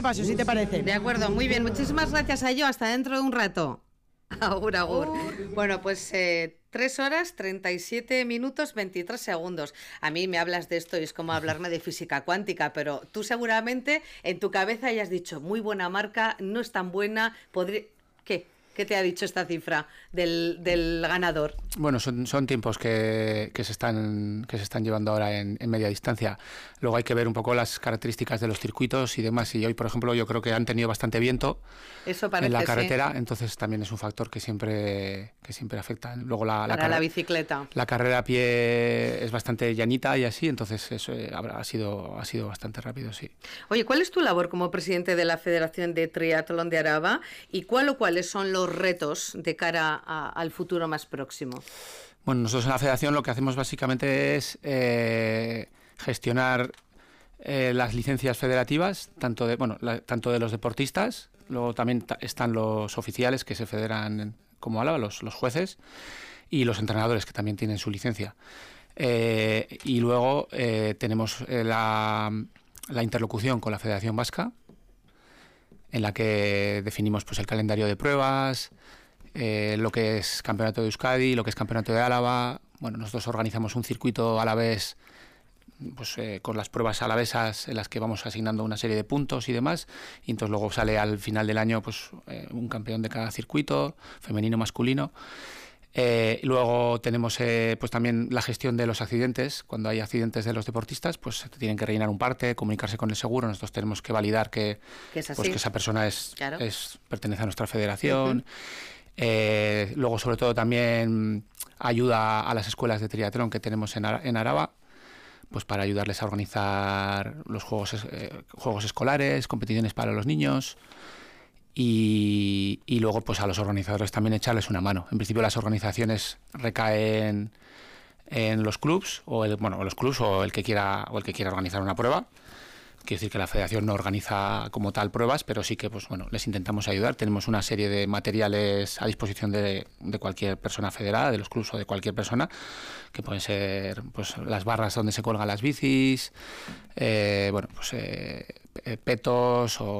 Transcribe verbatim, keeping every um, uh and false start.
paso, si te parece. De acuerdo, muy bien. Muchísimas gracias a yo. Hasta dentro de un rato. Agur, agur. Bueno, pues eh, tres horas, treinta y siete minutos, veintitrés segundos. A mí me hablas de esto y es como hablarme de física cuántica, pero tú seguramente en tu cabeza hayas dicho, muy buena marca, no es tan buena, podría... ¿Qué? ¿Qué te ha dicho esta cifra del, del ganador? Bueno, son, son tiempos que, que, se están, que se están llevando ahora en, en media distancia. Luego hay que ver un poco las características de los circuitos y demás. Y hoy, por ejemplo, yo creo que han tenido bastante viento Eso parece, en la carretera, sí. Entonces también es un factor que siempre, que siempre afecta. Luego la, Para la, la bicicleta. La carrera a pie es bastante llanita y así, entonces eso eh, ha, sido, ha sido bastante rápido, sí. Oye, ¿cuál es tu labor como presidente de la Federación de Triatlón de Araba y cuál o cuáles son los retos de cara a, al futuro más próximo? Bueno, nosotros en la Federación lo que hacemos básicamente es eh, gestionar eh, las licencias federativas, tanto de, bueno, la, tanto de los deportistas, luego también están los oficiales que se federan como Álava, los, los jueces, y los entrenadores que también tienen su licencia. Eh, y luego eh, tenemos eh, la, la interlocución con la Federación Vasca, en la que definimos pues el calendario de pruebas, eh, lo que es Campeonato de Euskadi, lo que es Campeonato de Álava. Bueno, nosotros organizamos un circuito alavés pues, eh, con las pruebas alavesas en las que vamos asignando una serie de puntos y demás, y entonces luego sale al final del año pues eh, un campeón de cada circuito, femenino, masculino. Eh, luego tenemos eh, pues también la gestión de los accidentes. Cuando hay accidentes de los deportistas, pues tienen que rellenar un parte, comunicarse con el seguro. Nosotros tenemos que validar que, que, es así. Pues, que esa persona es, claro. es pertenece a nuestra federación. Uh-huh. eh, luego, sobre todo, también ayuda a las escuelas de triatlón que tenemos en, Ara- en Araba, pues para ayudarles a organizar los juegos, eh, juegos escolares, competiciones para los niños. Y, y luego pues a los organizadores también echarles una mano. En principio las organizaciones recaen en los clubs o el bueno los clubs o el que quiera o el que quiera organizar una prueba. Quiere decir que la federación no organiza como tal pruebas, pero sí que pues bueno les intentamos ayudar. Tenemos una serie de materiales a disposición de, de cualquier persona federada, de los clubs o de cualquier persona, que pueden ser pues las barras donde se colgan las bicis, eh, bueno pues eh, petos o